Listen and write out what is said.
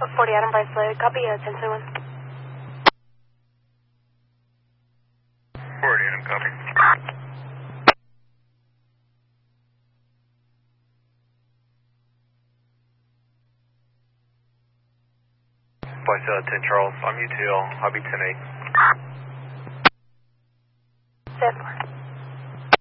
40 Adam Bryce, copy 1021. 40 Adam, copy. Bryce 10 Charles, I'm UTL, I'll be 10-8.